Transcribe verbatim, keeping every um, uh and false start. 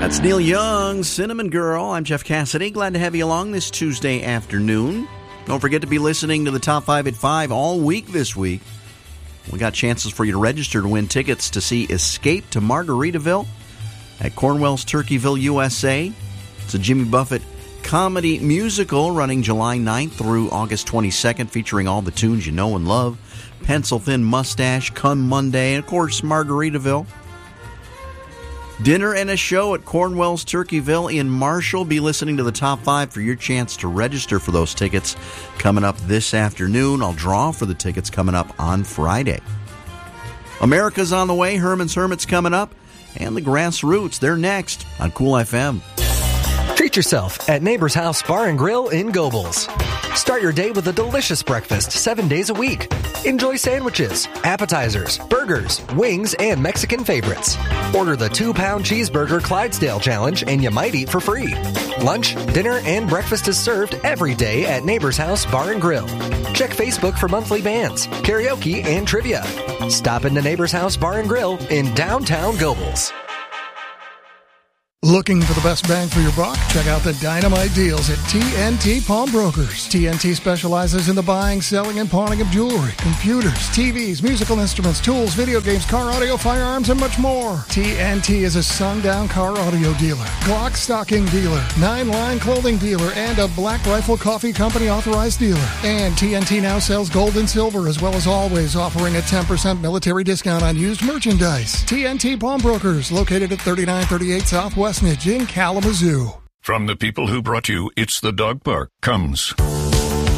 That's Neil Young, Cinnamon Girl. I'm Jeff Cassidy. Glad to have you along this Tuesday afternoon. Don't forget to be listening to the Top five at five all week this week. We got chances for you to register to win tickets to see Escape to Margaritaville at Cornwell's Turkeyville, U S A. It's a Jimmy Buffett comedy musical running July ninth through August twenty-second, featuring all the tunes you know and love. Pencil Thin Mustache, Come Monday, and of course Margaritaville. Dinner and a show at Cornwell's Turkeyville in Marshall. Be listening to the Top five for your chance to register for those tickets coming up this afternoon. I'll draw for the tickets coming up on Friday. America's on the way. Herman's Hermits coming up. And the Grassroots, they're next on Cool F M. Treat yourself at Neighbor's House Bar and Grill in Gobles. Start your day with a delicious breakfast seven days a week. Enjoy sandwiches, appetizers, burgers, wings, and Mexican favorites. Order the two-pound cheeseburger Clydesdale Challenge and you might eat for free. Lunch, dinner, and breakfast is served every day at Neighbor's House Bar and Grill. Check Facebook for monthly bands, karaoke, and trivia. Stop into Neighbor's House Bar and Grill in downtown Gobles. Looking for the best bang for your buck? Check out the dynamite deals at T N T Pawnbrokers. T N T specializes in the buying, selling, and pawning of jewelry, computers, T Vs, musical instruments, tools, video games, car audio, firearms, and much more. T N T is a sundown car audio dealer, Glock stocking dealer, nine-line clothing dealer, and a Black Rifle Coffee Company authorized dealer. And T N T now sells gold and silver, as well as always offering a ten percent military discount on used merchandise. T N T Pawnbrokers, located at thirty-nine thirty-eight Southwest in Kalamazoo. From the people who brought you It's the Dog Park comes